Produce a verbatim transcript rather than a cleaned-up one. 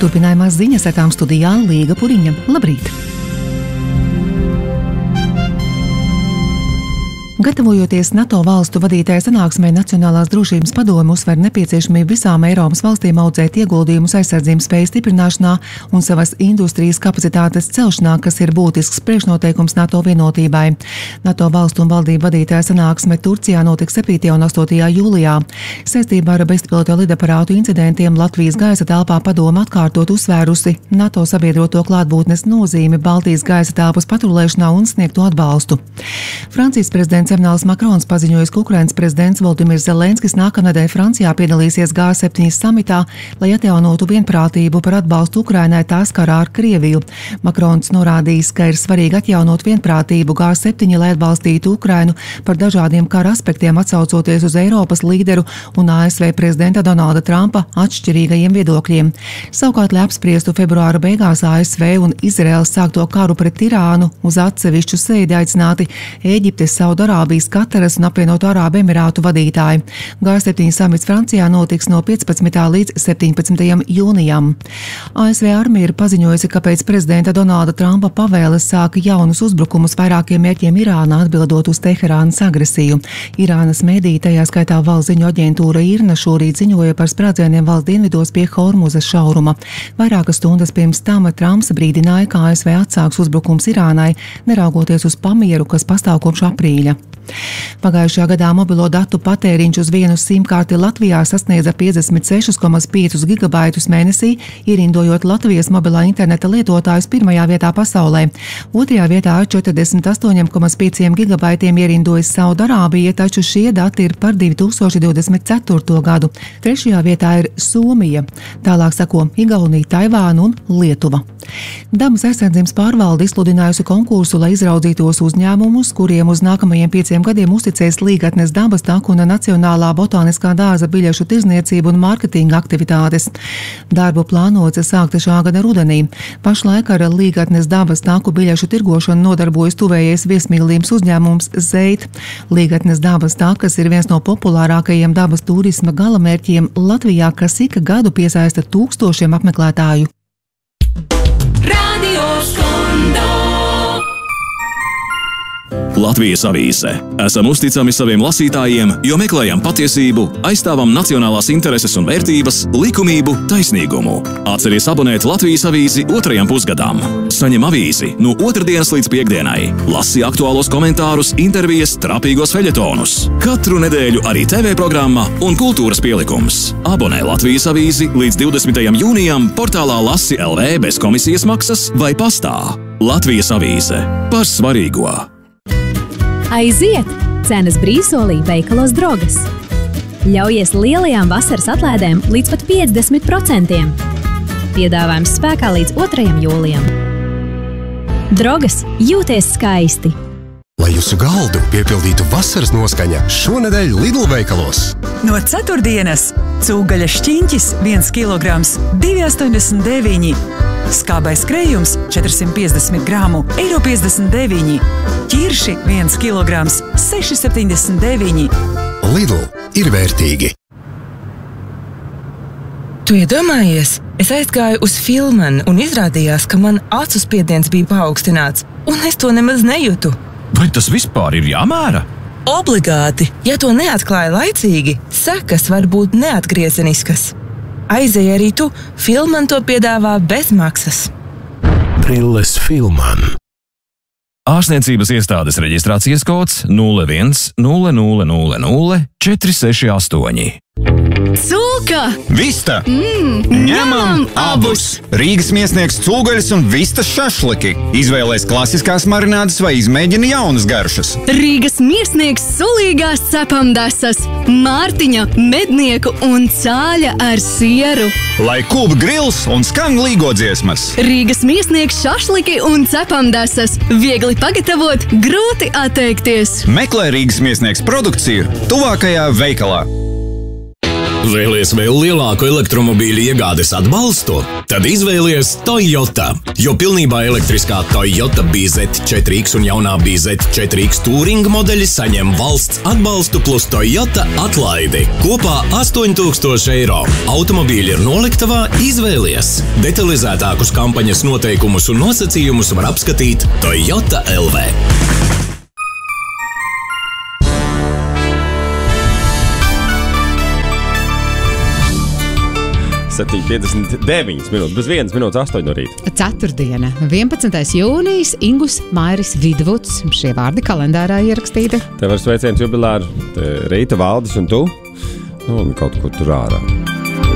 Turpinājumās ziņas ar tām studijā Līga Puriņa. Labrīt! Gatavojoties NATO valstu vadītāja sanāksmē, Nacionālās drošības padome uzsver nepieciešamību visām Eiropas valstīm audzēt ieguldījumus aizsardzības spējas stiprināšanā un savas industrijas kapacitātes celšanā, kas ir būtisks priekšnoteikums NATO vienotībai. NATO valstu un valdību vadītāja sanāksme Turcijā notiks septītajā un astotajā jūlijā. Saistībā ar bezpilota lidaparātu incidentiem Latvijas gaisa telpā padome atkārtot uzsvērusi NATO sabiedroto klātbūtnes nozīmi Baltijas gaisa telpas patrulēšanā un sniegto atbalstu. Francijas prezidents Emmanuels Makrons paziņoja, ka Ukrainas prezidents Volodimirs Zelenskis nākamnedēļ Francijā piedalīsies G septiņi samitā, lai atjaunotu vienprātību par atbalstu Ukrainai tās karā ar Krieviju. Makrons norādījis, ka ir svarīgi atjaunot vienprātību G septiņi, lai atbalstītu Ukrainu par dažādiem kara aspektiem, atsaucoties uz Eiropas līderu un A S V prezidenta Donalda Trumpa atšķirīgajiem viedokļiem. Savukārt, lai apspriestu februāra beigās A S V un Izraēlas sākto karu pret Irānu, uz atsevišķu sēdi aicināti Ēģiptes, Saudarābijas, Kataras un apvienoto Arābu Emirātu vadītāji. G septiņi samits Francijā notiks no piecpadsmitā līdz septiņpadsmitajam jūnijam. A S V armija ir paziņojusi, ka pēc prezidenta Donalda Trumpa pavēles sāka jaunus uzbrukumus vairākiem mērķiem Irānā, atbildot uz Teherānas agresiju. Irānas mediji, tajā skaitā valsts ziņu aģentūra IRNA, šorīt ziņoja par sprādzieniem valsts dienvidos pie Hormuzas šauruma. Vairākas stundas pirms tam Trumps brīdināja, ka A S V atsāks uzbrukums Irānai, neraugoties uz pamieru, kas pastāv kopš aprīļa. Pagājušajā gadā mobilo datu patēriņš uz vienu simkarti Latvijā sasniedza piecdesmit sešus komats piecus gigabaitus mēnesī, ierindojot Latvijas mobilā interneta lietotājus pirmajā vietā pasaulē. Otrajā vietā ar četrdesmit astoņiem komats pieciem gigabaitiem ierindojas Saudarābija, taču šie dati ir par divi tūkstoši divdesmit ceturto gadu. Trešajā vietā ir Somija, tālāk sako Igaunija, Taivāna un Lietuva. Dabas aizsardzības pārvalde izsludinājusi konkursu, lai izraudzītos uzņēmumus, kuriem uz nākamajiem pieciem gadiem uzticēs Līgatnes dabas taku un Nacionālā botāniskā dārza biļešu tirzniecību un mārketinga aktivitātes. Darbu plānots sākt šā gada rudenī. Pašlaik ar Līgatnes dabas taku biļešu tirgošanu nodarbojas tuvējais viesmīlības uzņēmums Zeit. Līgatnes dabas takas ir viens no populārākajiem dabas turisma galamērķiem Latvijā, kas ik gadu piesaista tūkstošiem apmeklētāju. Latvijas avīze. Esam uzticami saviem lasītājiem, jo meklējam patiesību, aizstāvam nacionālās intereses un vērtības, likumību, taisnīgumu. Atceries abonēt Latvijas avīzi otrajam pusgadām. Saņem avīzi no otrdienas līdz piekdienai. Lasi aktuālos komentārus, intervijas, trapīgos feļetonus. Katru nedēļu arī T V programma un kultūras pielikums. Abonē Latvijas avīzi līdz divdesmitajam jūnijam portālā Lasi L V bez komisijas maksas vai pastā. Latvijas avīze. Par svarīgo. Aiziet! Cenas brīvsolī veikalos Drogas. Ļaujies lielajām vasaras atlaidēm līdz pat piecdesmit procentiem. Piedāvājums spēkā līdz otrajam jūlijam. Drogas, jūties skaisti! Lai jūsu galdu piepildītu vasaras noskaņa, šonedēļ Lidl veikalos. No ceturtdienas cūgaļa šķiņķis viens kilograms divi astoņdesmit deviņi. Skābais krējums četrsimt piecdesmit gramu, eiro piecdesmit deviņi. Ķirši viens kilograms seši septiņdesmit deviņi. Lidl ir vērtīgi. Tu iedomājies? Es aizgāju uz Filmanu un izrādījās, ka man acu spiediens bija paaugstināts, un es to nemaz nejūtu. Vai tas vispār ir jāmēra? Obligāti, ja to neatklāja laicīgi, sekas var būt neatgriezeniskas. Aizej arī tu, Filman to piedāvā bez maksas. Brilles Filman. Ārstniecības iestādes reģistrācijas kods nulle viens nulle nulle nulle nulle četri seši astoņi. Cūka! Vista! Mm, Ņemam abus! Rīgas miesniegs cūgaļas un vistas šašliki. Izvēlēs klasiskās marinādes vai izmēģina jaunas garšas. Rīgas miesniegs sulīgās cepamdesas, Mārtiņa, mednieku un cāļa ar sieru. Lai kūp grils un skan līgodziesmas. Rīgas miesniegs šašliki un cepamdesas. Viegli pagatavot, grūti atteikties. Meklē Rīgas miesniegs produkciju tuvākajā veikalā. Vēlies vēl lielāku elektromobīļu iegādes atbalstu? Tad izvēlies Toyota, jo pilnībā elektriskā Toyota B Z četri X un jaunā B Z četri X Touring modeļi saņem valsts atbalstu plus Toyota atlaidi. Kopā astoņi tūkstoši eiro. Automobīļi ir noliktavā, izvēlies. Detalizētākus kampaņas noteikumus un nosacījumus var apskatīt Toyota L V. septiņi piecdesmit deviņas minūtes, bez vienas minūtes astoņi no rīta. Ceturtdiena, vienpadsmitais jūnijas, Ingus Mairis Vidvuds. Šie vārdi kalendārā ierakstīti. Tev ar sveiciens jubilāru, te Rīta, Valdis un tu. Nu, un kaut kur tur ārā.